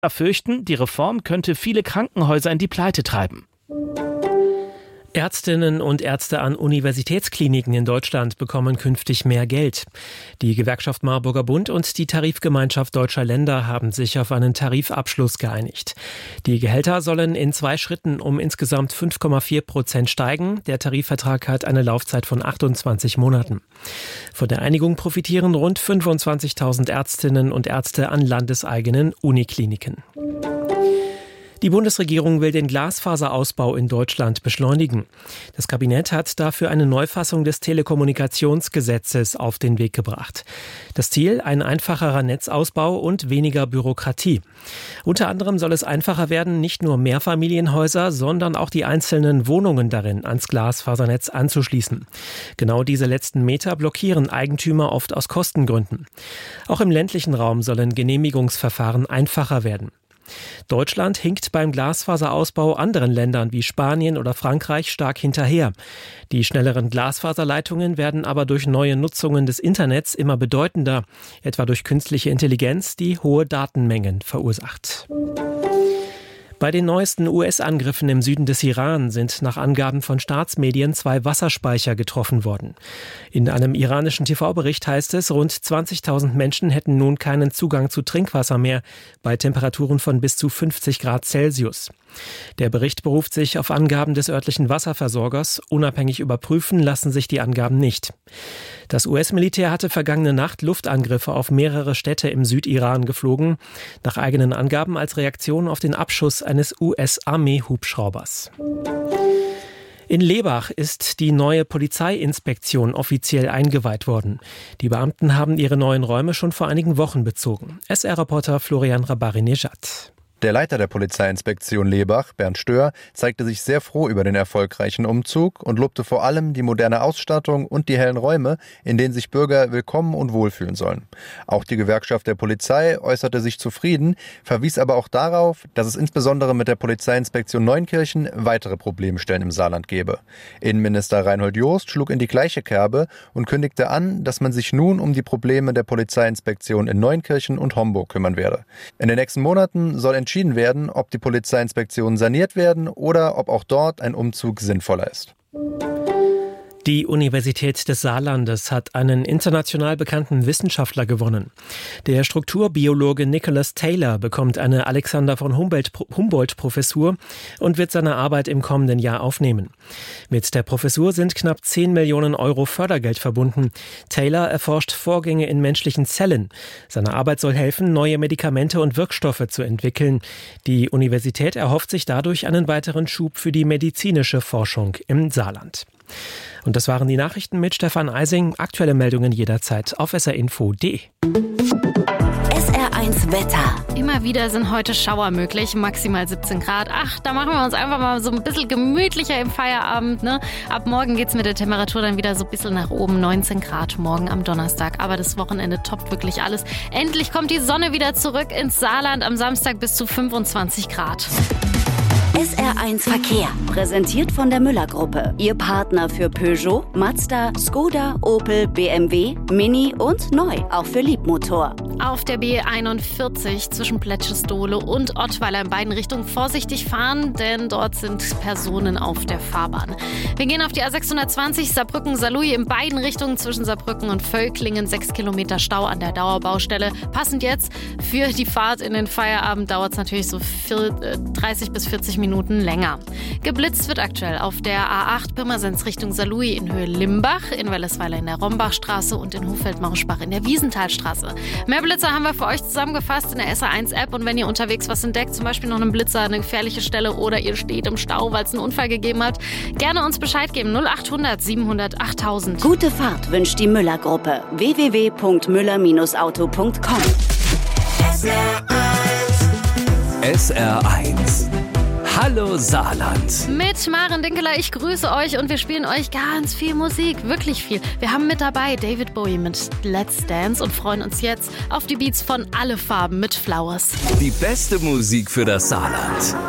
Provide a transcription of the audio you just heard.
fürchten, die Reform könnte viele Krankenhäuser in die Pleite treiben. Ärztinnen und Ärzte an Universitätskliniken in Deutschland bekommen künftig mehr Geld. Die Gewerkschaft Marburger Bund und die Tarifgemeinschaft Deutscher Länder haben sich auf einen Tarifabschluss geeinigt. Die Gehälter sollen in 2 Schritten um insgesamt 5,4% steigen. Der Tarifvertrag hat eine Laufzeit von 28 Monaten. Von der Einigung profitieren rund 25.000 Ärztinnen und Ärzte an landeseigenen Unikliniken. Die Bundesregierung will den Glasfaserausbau in Deutschland beschleunigen. Das Kabinett hat dafür eine Neufassung des Telekommunikationsgesetzes auf den Weg gebracht. Das Ziel: ein einfacherer Netzausbau und weniger Bürokratie. Unter anderem soll es einfacher werden, nicht nur Mehrfamilienhäuser, sondern auch die einzelnen Wohnungen darin ans Glasfasernetz anzuschließen. Genau diese letzten Meter blockieren Eigentümer oft aus Kostengründen. Auch im ländlichen Raum sollen Genehmigungsverfahren einfacher werden. Deutschland hinkt beim Glasfaserausbau anderen Ländern wie Spanien oder Frankreich stark hinterher. Die schnelleren Glasfaserleitungen werden aber durch neue Nutzungen des Internets immer bedeutender, etwa durch künstliche Intelligenz, die hohe Datenmengen verursacht. Bei den neuesten US-Angriffen im Süden des Iran sind nach Angaben von Staatsmedien 2 Wasserspeicher getroffen worden. In einem iranischen TV-Bericht heißt es, rund 20.000 Menschen hätten nun keinen Zugang zu Trinkwasser mehr bei Temperaturen von bis zu 50 Grad Celsius. Der Bericht beruft sich auf Angaben des örtlichen Wasserversorgers. Unabhängig überprüfen lassen sich die Angaben nicht. Das US-Militär hatte vergangene Nacht Luftangriffe auf mehrere Städte im Südiran geflogen, nach eigenen Angaben als Reaktion auf den Abschuss eines US-Armee-Hubschraubers. In Lebach ist die neue Polizeiinspektion offiziell eingeweiht worden. Die Beamten haben ihre neuen Räume schon vor einigen Wochen bezogen. SR-Reporter Florian Rabari-Nejad. Der Leiter der Polizeiinspektion Lebach, Bernd Stöhr, zeigte sich sehr froh über den erfolgreichen Umzug und lobte vor allem die moderne Ausstattung und die hellen Räume, in denen sich Bürger willkommen und wohlfühlen sollen. Auch die Gewerkschaft der Polizei äußerte sich zufrieden, verwies aber auch darauf, dass es insbesondere mit der Polizeiinspektion Neunkirchen weitere Problemstellen im Saarland gebe. Innenminister Reinhold Jost schlug in die gleiche Kerbe und kündigte an, dass man sich nun um die Probleme der Polizeiinspektion in Neunkirchen und Homburg kümmern werde. In den nächsten Monaten soll entschieden werden, ob die Polizeiinspektionen saniert werden oder ob auch dort ein Umzug sinnvoller ist. Die Universität des Saarlandes hat einen international bekannten Wissenschaftler gewonnen. Der Strukturbiologe Nicholas Taylor bekommt eine Alexander von Humboldt-Professur und wird seine Arbeit im kommenden Jahr aufnehmen. Mit der Professur sind knapp 10 Millionen Euro Fördergeld verbunden. Taylor erforscht Vorgänge in menschlichen Zellen. Seine Arbeit soll helfen, neue Medikamente und Wirkstoffe zu entwickeln. Die Universität erhofft sich dadurch einen weiteren Schub für die medizinische Forschung im Saarland. Und das waren die Nachrichten mit Stefan Eising. Aktuelle Meldungen jederzeit auf srinfo.de. SR1 Wetter. Immer wieder sind heute Schauer möglich, maximal 17 Grad. Ach, da machen wir uns einfach mal so ein bisschen gemütlicher im Feierabend, ne? Ab morgen geht's mit der Temperatur dann wieder so ein bisschen nach oben, 19 Grad morgen am Donnerstag. Aber das Wochenende toppt wirklich alles. Endlich kommt die Sonne wieder zurück ins Saarland, am Samstag bis zu 25 Grad. SR1 Verkehr, präsentiert von der Müller-Gruppe. Ihr Partner für Peugeot, Mazda, Skoda, Opel, BMW, Mini und neu, auch für Liebmotor. Auf der B41 zwischen Pletschestole und Ottweiler in beiden Richtungen vorsichtig fahren, denn dort sind Personen auf der Fahrbahn. Wir gehen auf die A620 Saarbrücken-Saarlouis in beiden Richtungen zwischen Saarbrücken und Völklingen. 6 Kilometer Stau an der Dauerbaustelle. Passend jetzt für die Fahrt in den Feierabend dauert es natürlich so 30 bis 40 Minuten länger. Geblitzt wird aktuell auf der A8 Pirmasens Richtung Saarlouis in Höhe Limbach, in Wellesweiler in der Rombachstraße und in Hofeld-Mauschbach in der Wiesenthalstraße. Mehr Blitzer haben wir für euch zusammengefasst in der SR1-App und wenn ihr unterwegs was entdeckt, zum Beispiel noch einen Blitzer, eine gefährliche Stelle oder ihr steht im Stau, weil es einen Unfall gegeben hat, gerne uns Bescheid geben. 0800 700 8000. Gute Fahrt wünscht die Müller-Gruppe. www.müller-auto.com. SR1. Hallo Saarland. Mit Maren Dinkeler, ich grüße euch und wir spielen euch ganz viel Musik, wirklich viel. Wir haben mit dabei David Bowie mit Let's Dance und freuen uns jetzt auf die Beats von Alle Farben mit Flowers. Die beste Musik für das Saarland.